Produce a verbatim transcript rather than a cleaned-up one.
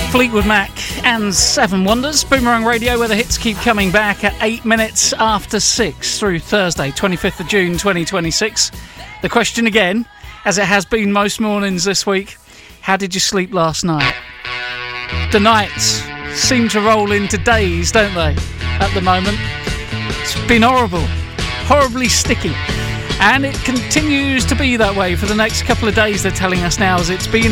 Fleetwood Mac and Seven Wonders. Boomerang Radio, where the hits keep coming back at eight minutes after six through Thursday, twenty-fifth of June twenty twenty-six. The question again, as it has been most mornings this week, how did you sleep last night? The nights seem to roll into days, don't they, at the moment? It's been horrible, horribly sticky. And it continues to be that way for the next couple of days, they're telling us now, as it's been